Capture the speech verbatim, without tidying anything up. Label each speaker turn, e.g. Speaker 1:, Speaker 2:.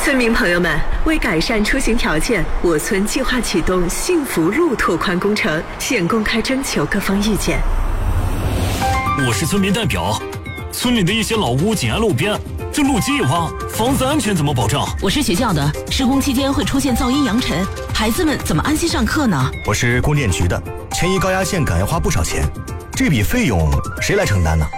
Speaker 1: 村民朋友们，为改善出行条件，我村计划启动幸福路拓宽工程，现公开征求各方意见。
Speaker 2: 我是村民代表，村里的一些老屋紧挨路边，这路基一挖，房子安全怎么保障？
Speaker 3: 我是学校的，施工期间会出现噪音扬尘，孩子们怎么安心上课呢？
Speaker 4: 我是供电局的，迁移高压线杆要花不少钱，这笔费用谁来承担呢？